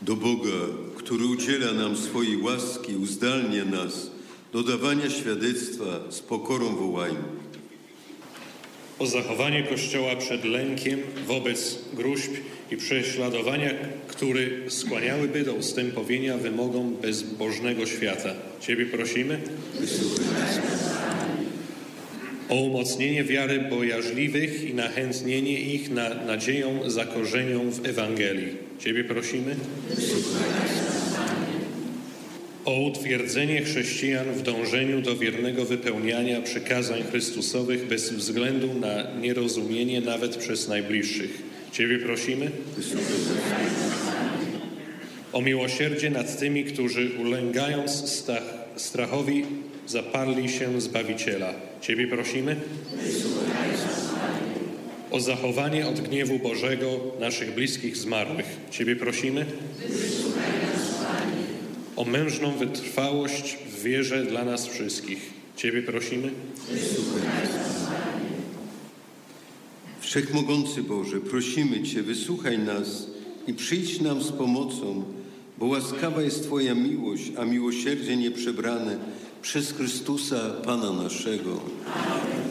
Do Boga, który udziela nam swojej łaski, uzdalnia nas do dawania świadectwa, z pokorą wołajmy. O zachowanie Kościoła przed lękiem wobec gróźb i prześladowania, które skłaniałyby do ustępowienia wymogom bezbożnego świata. Ciebie prosimy. O umocnienie wiary bojaźliwych i nachętnienie ich nadzieją zakorzenią w Ewangelii. Ciebie prosimy. O utwierdzenie chrześcijan w dążeniu do wiernego wypełniania przykazań Chrystusowych bez względu na nierozumienie nawet przez najbliższych. Ciebie prosimy. O miłosierdzie nad tymi, którzy ulegając strachowi zaparli się Zbawiciela. Ciebie prosimy. O zachowanie od gniewu Bożego naszych bliskich zmarłych. Ciebie prosimy. O mężną wytrwałość w wierze dla nas wszystkich. Ciebie prosimy. Wszechmogący Boże, prosimy Cię, wysłuchaj nas i przyjdź nam z pomocą, bo łaskawa jest Twoja miłość, a miłosierdzie nieprzebrane przez Chrystusa Pana naszego.